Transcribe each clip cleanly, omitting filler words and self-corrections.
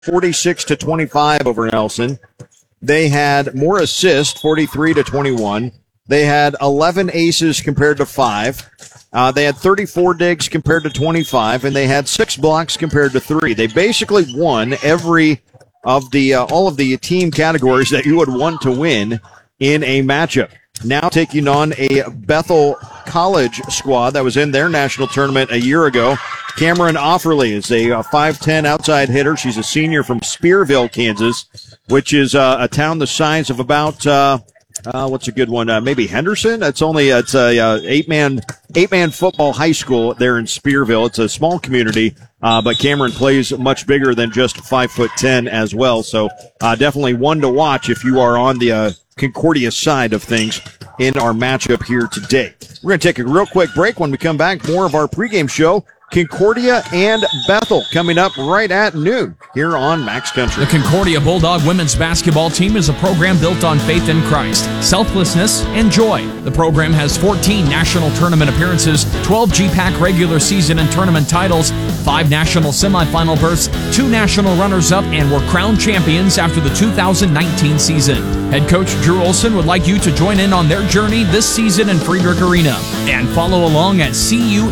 46-25 over Nelson. They had more assists, 43-21. They had 11 aces compared to 5. They had 34 digs compared to 25, and they had 6 blocks compared to 3. They basically won every of the all of the team categories that you would want to win in a matchup. Now taking on a Bethel College squad that was in their national tournament a year ago. Cameron Offerly is a 5'10 outside hitter. She's a senior from Spearville, Kansas, which is a town the size of about what's a good one? Maybe Henderson. It's a eight-man football high school there in Spearville. It's a small community, but Cameron plays much bigger than just 5'10" as well. So definitely one to watch if you are on the Concordia side of things in our matchup here today. We're going to take a real quick break. When we come back, more of our pregame show. Concordia and Bethel coming up right at noon here on Max Country. The Concordia Bulldog women's basketball team is a program built on faith in Christ, selflessness, and joy. The program has 14 national tournament appearances, 12 GPAC regular season and tournament titles, 5 national semifinal berths, 2 national runners-up, and were crowned champions after the 2019 season. Head coach Drew Olson would like you to join in on their journey this season in Friedrich Arena and follow along at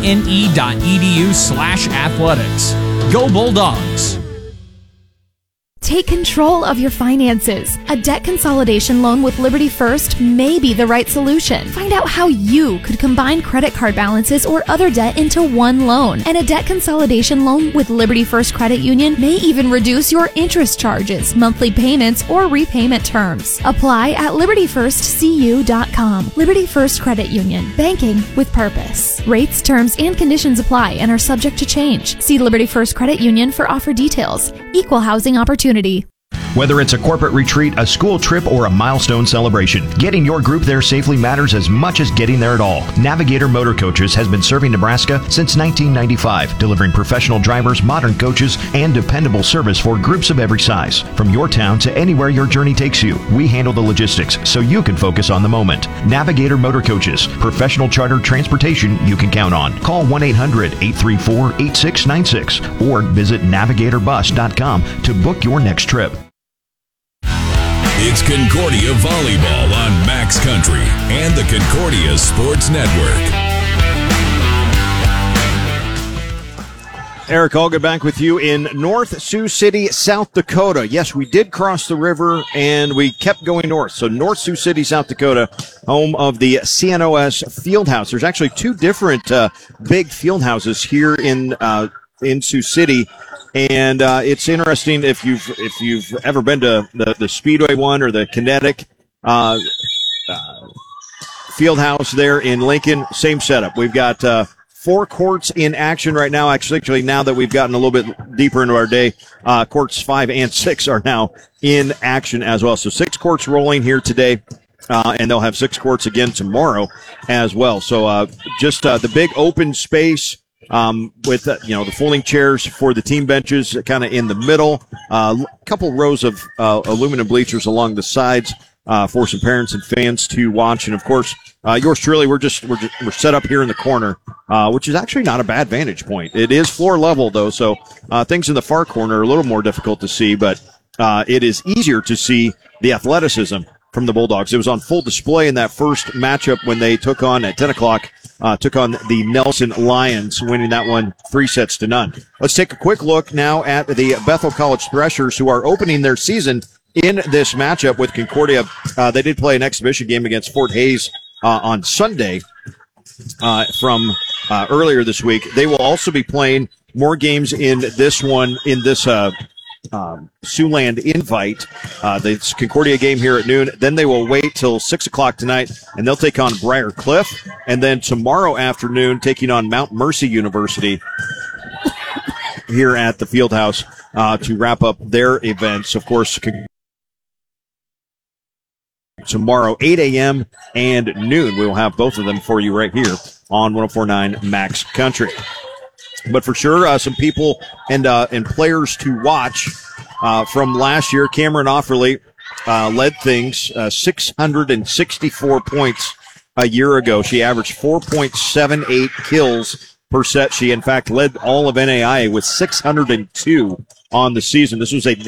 cune.edu/athletics. Go Bulldogs! Take control of your finances. A debt consolidation loan with Liberty First may be the right solution. Find out how you could combine credit card balances or other debt into one loan. And a debt consolidation loan with Liberty First Credit Union may even reduce your interest charges, monthly payments, or repayment terms. Apply at libertyfirstcu.com. Liberty First Credit Union. Banking with purpose. Rates, terms, and conditions apply and are subject to change. See Liberty First Credit Union for offer details. Equal housing opportunity. Whether it's a corporate retreat, a school trip, or a milestone celebration, getting your group there safely matters as much as getting there at all. Navigator Motor Coaches has been serving Nebraska since 1995, delivering professional drivers, modern coaches, and dependable service for groups of every size. From your town to anywhere your journey takes you, we handle the logistics so you can focus on the moment. Navigator Motor Coaches, professional charter transportation you can count on. Call 1-800-834-8696 or visit navigatorbus.com to book your next trip. It's Concordia Volleyball on Max Country and the Concordia Sports Network. Eric Olga back with you in North Sioux City, South Dakota. Yes, we did cross the river and we kept going north. So North Sioux City, South Dakota, home of the CNOS Fieldhouse. There's actually 2 different big field houses here in Sioux City. And it's interesting if you've ever been to the Speedway one or the Kinetic Fieldhouse there in Lincoln, same setup. We've got 4 courts in action right now. Actually, now that we've gotten a little bit deeper into our day, courts 5 and 6 are now in action as well. So 6 courts rolling here today. And they'll have 6 courts again tomorrow as well. So just the big open space. With the folding chairs for the team benches kind of in the middle, a couple rows of aluminum bleachers along the sides for some parents and fans to watch, and of course yours truly. We're set up here in the corner, which is actually not a bad vantage point. It is floor level though, so things in the far corner are a little more difficult to see, but it is easier to see the athleticism from the Bulldogs. It was on full display in that first matchup when they took on at 10 o'clock. Took on the Nelson Lions, winning that one 3-0. Let's take a quick look now at the Bethel College Threshers, who are opening their season in this matchup with Concordia. They did play an exhibition game against Fort Hays on Sunday from earlier this week. They will also be playing more games in this one, in this Siouxland invite. The Concordia game here at noon. Then they will wait till 6 o'clock tonight, and they'll take on Briar Cliff. And then tomorrow afternoon, taking on Mount Mercy University here at the Fieldhouse to wrap up their events. Of course, tomorrow, 8 a.m. and noon. We will have both of them for you right here on 104.9 Max Country. But for sure, some people and players to watch from last year. Cameron Offerly led things, 664 points a year ago. She averaged 4.78 kills per set. She, in fact, led all of NAIA with 602 on the season. This was a